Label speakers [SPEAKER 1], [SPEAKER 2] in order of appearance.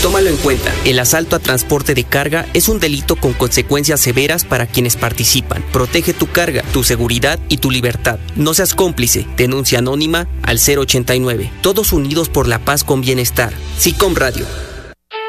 [SPEAKER 1] Tómalo en cuenta, el asalto a transporte de carga es un delito con consecuencias severas para quienes participan. Protege tu carga, tu seguridad y tu libertad. No seas cómplice. Denuncia anónima al 089. Todos unidos por la paz con bienestar. SICOM Radio.